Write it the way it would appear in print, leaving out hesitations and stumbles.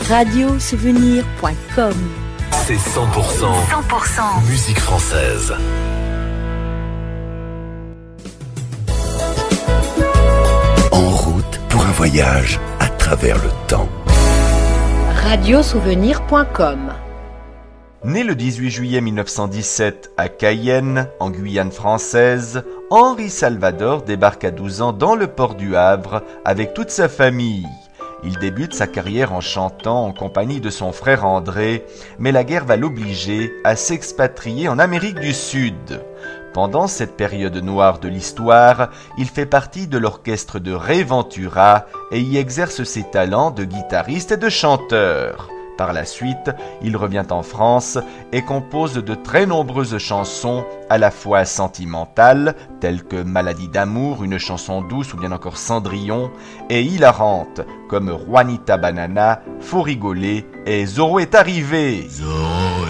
Radiosouvenir.com. C'est 100% musique française. En route pour un voyage à travers le temps. Radiosouvenir.com. Né le 18 juillet 1917 à Cayenne, en Guyane française, Henri Salvador débarque à 12 ans dans le port du Havre avec toute sa famille. Il débute sa carrière en chantant en compagnie de son frère André, mais la guerre va l'obliger à s'expatrier en Amérique du Sud. Pendant cette période noire de l'histoire, il fait partie de l'orchestre de Ray Ventura et y exerce ses talents de guitariste et de chanteur. Par la suite, il revient en France et compose de très nombreuses chansons à la fois sentimentales, telles que Maladie d'amour, une chanson douce ou bien encore Cendrillon, et hilarantes comme Juanita Banana, Faut rigoler et Zorro est arrivé.